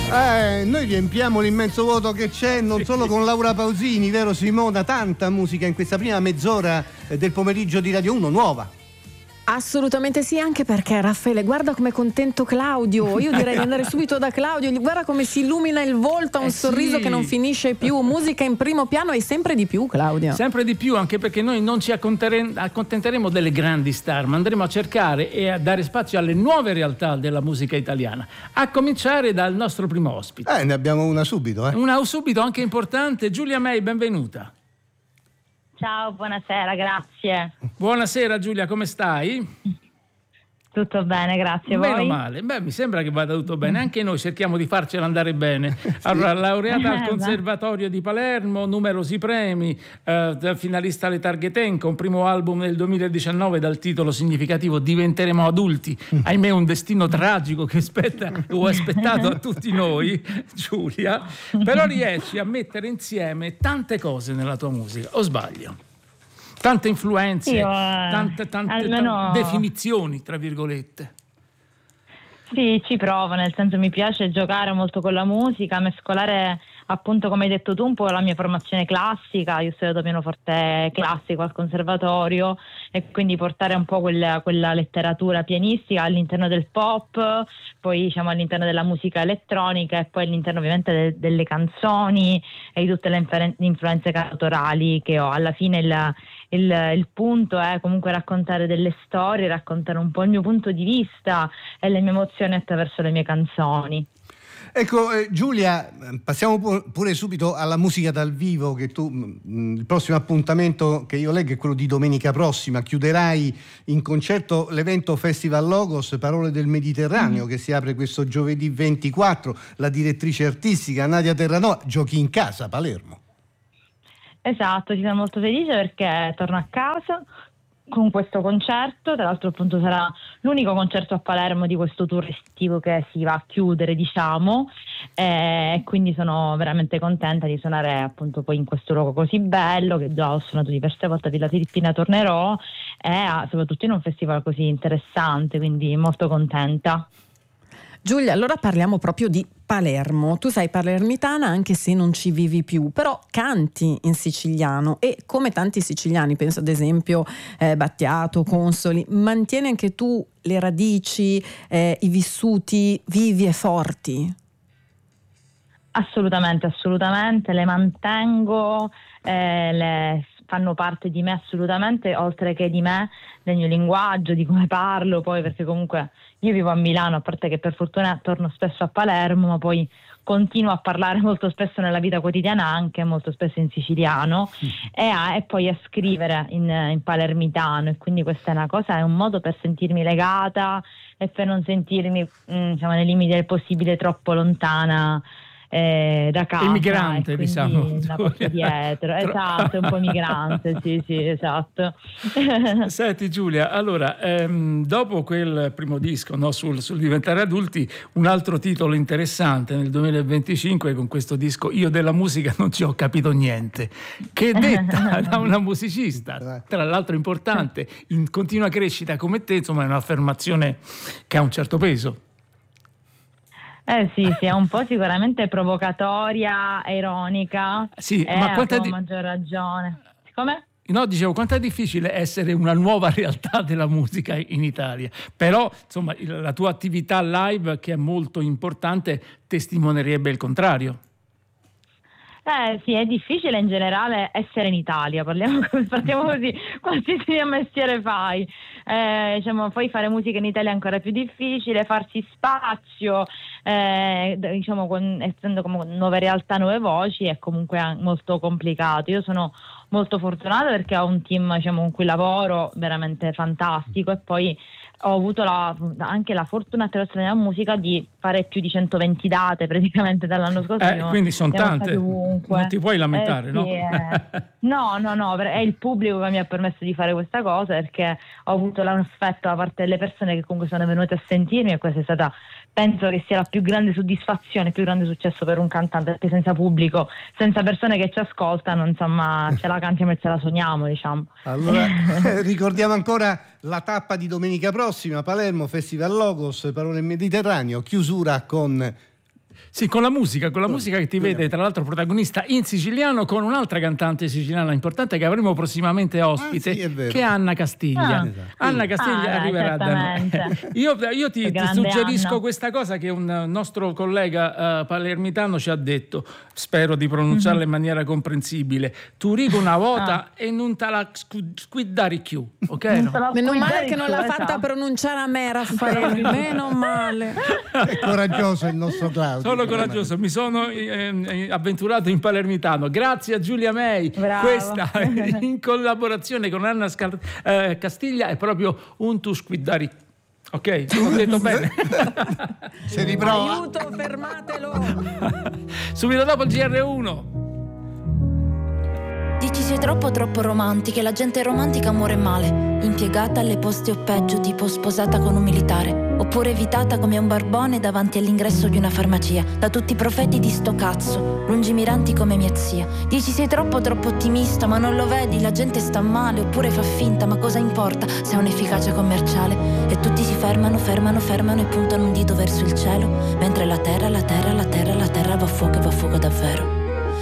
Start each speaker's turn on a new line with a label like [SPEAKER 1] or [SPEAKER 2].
[SPEAKER 1] Noi riempiamo l'immenso vuoto che c'è, non solo con Laura Pausini, vero Simona? Tanta musica in questa prima mezz'ora del pomeriggio di Radio 1, nuova.
[SPEAKER 2] Assolutamente sì, anche perché Raffaele, guarda com'è contento Claudio. Io direi di andare subito da Claudio. Guarda come si illumina il volto, ha un sorriso che non finisce più. Musica in primo piano e sempre di più, Claudio.
[SPEAKER 3] Sempre di più, anche perché noi non ci accontenteremo delle grandi star, ma andremo a cercare e a dare spazio alle nuove realtà della musica italiana. A cominciare dal nostro primo ospite.
[SPEAKER 1] Ne abbiamo una subito.
[SPEAKER 3] Una subito anche importante. Giulia May, benvenuta.
[SPEAKER 4] Ciao, buonasera, grazie.
[SPEAKER 3] Buonasera Giulia, come stai?
[SPEAKER 4] Tutto bene, grazie.
[SPEAKER 3] Meno
[SPEAKER 4] voi?
[SPEAKER 3] male, mi sembra che vada tutto bene, anche noi cerchiamo di farcela andare bene. Allora, laureata al Conservatorio di Palermo, numerosi premi, finalista alle Targhetenco, un primo album nel 2019 dal titolo significativo Diventeremo adulti, ahimè un destino tragico che ho aspettato a tutti noi, Giulia, però riesci a mettere insieme tante cose nella tua musica, o sbaglio? Tante influenze, tante definizioni, tra virgolette.
[SPEAKER 4] Sì, ci provo, nel senso mi piace giocare molto con la musica, mescolare appunto, come hai detto tu, un po' la mia formazione classica. Io ho studiato pianoforte classico al conservatorio e quindi portare un po' quella letteratura pianistica all'interno del pop, poi diciamo all'interno della musica elettronica e poi all'interno ovviamente delle canzoni e di tutte le influenze cantautorali che ho. Alla fine il punto è comunque raccontare delle storie, raccontare un po' il mio punto di vista e le mie emozioni attraverso le mie canzoni.
[SPEAKER 1] Ecco, Giulia, passiamo pure subito alla musica dal vivo, che tu, il prossimo appuntamento che io leggo è quello di domenica prossima. Chiuderai in concerto l'evento Festival Logos Parole del Mediterraneo, che si apre questo giovedì 24. La direttrice artistica Nadia Terranova, giochi in casa a Palermo.
[SPEAKER 4] Esatto, ci sono molto felice perché torno a casa con questo concerto. Tra l'altro appunto sarà l'unico concerto a Palermo di questo tour estivo che si va a chiudere, diciamo, e quindi sono veramente contenta di suonare appunto poi in questo luogo così bello, che già ho suonato diverse volte a Villa Filippina, tornerò, e soprattutto in un festival così interessante, quindi molto contenta.
[SPEAKER 2] Giulia, allora parliamo proprio di Palermo. Tu sei palermitana anche se non ci vivi più, però canti in siciliano e come tanti siciliani, penso ad esempio Battiato, Consoli, mantieni anche tu le radici, i vissuti vivi e forti?
[SPEAKER 4] Assolutamente, le mantengo, le fanno parte di me assolutamente, oltre che di me, del mio linguaggio, di come parlo, poi perché comunque io vivo a Milano, a parte che per fortuna torno spesso a Palermo, ma poi continuo a parlare molto spesso nella vita quotidiana, anche molto spesso in siciliano, e poi a scrivere in palermitano, e quindi questa è una cosa, è un modo per sentirmi legata e per non sentirmi diciamo nei limiti del possibile troppo lontana da casa,
[SPEAKER 3] immigrante,
[SPEAKER 4] diciamo, la porto dietro. Esatto, un po' migrante, sì, esatto.
[SPEAKER 3] Senti Giulia, allora dopo quel primo disco, no, sul diventare adulti, un altro titolo interessante nel 2025 con questo disco Io della musica non ci ho capito niente, che è detta da una musicista, tra l'altro importante, in continua crescita come te, insomma è un'affermazione che ha un certo peso.
[SPEAKER 4] Sì, è un po' sicuramente provocatoria, ironica,
[SPEAKER 3] sì, ma
[SPEAKER 4] a maggior ragione. Come?
[SPEAKER 3] No, dicevo, quanto è difficile essere una nuova realtà della musica in Italia, però insomma la tua attività live, che è molto importante, testimonierebbe il contrario.
[SPEAKER 4] Sì, è difficile in generale essere in Italia, partiamo così, qualsiasi mestiere fai. Diciamo, poi fare musica in Italia è ancora più difficile, farsi spazio, diciamo, essendo come nuove realtà, nuove voci, è comunque molto complicato. Io sono molto fortunata perché ho un team, diciamo, con cui lavoro veramente fantastico, e poi ho avuto anche la fortuna attraverso la mia musica di fare più di 120 date praticamente dall'anno scorso.
[SPEAKER 3] Quindi sono tante, non ti puoi lamentare, no?
[SPEAKER 4] No, è il pubblico che mi ha permesso di fare questa cosa, perché ho avuto l'affetto da parte delle persone che comunque sono venute a sentirmi, e questa è stata, penso che sia la più grande soddisfazione, il più grande successo per un cantante, perché senza pubblico, senza persone che ci ascoltano, insomma, ce la cantiamo e ce la sogniamo, diciamo.
[SPEAKER 1] Allora, ricordiamo ancora la tappa di domenica prossima, Palermo, Festival Logos, Parole del Mediterraneo, chiusura con
[SPEAKER 3] Sì, con la musica che ti vede tra l'altro protagonista in siciliano con un'altra cantante siciliana importante che avremo prossimamente ospite, che è Anna Castiglia. Anna Castiglia arriverà da noi. Io ti suggerisco Anna. Questa cosa che un nostro collega palermitano ci ha detto, spero di pronunciarla in maniera comprensibile: tu rigo una volta e non te la squiddare più, ok?
[SPEAKER 2] Meno male che non l'ha fatta pronunciare a me, Raffaele, meno male.
[SPEAKER 1] È coraggioso il nostro Claudio.
[SPEAKER 3] Sono coraggioso, mi sono avventurato in palermitano grazie a Giulia May.
[SPEAKER 4] Bravo.
[SPEAKER 3] Questa in collaborazione con Anna Castiglia è proprio un tu squiddari. Ok, ho detto bene.
[SPEAKER 1] Se riprova.
[SPEAKER 2] Aiuto, fermatelo.
[SPEAKER 3] Subito dopo il GR1.
[SPEAKER 5] Dici sei troppo romantica e la gente romantica muore male. Impiegata alle poste o peggio, tipo sposata con un militare. Oppure evitata come un barbone davanti all'ingresso di una farmacia. Da tutti i profeti di sto cazzo, lungimiranti come mia zia. Dici sei troppo ottimista, ma non lo vedi, la gente sta male. Oppure fa finta, ma cosa importa se ha un'efficacia commerciale. E tutti si fermano e puntano un dito verso il cielo. Mentre la terra va a fuoco davvero.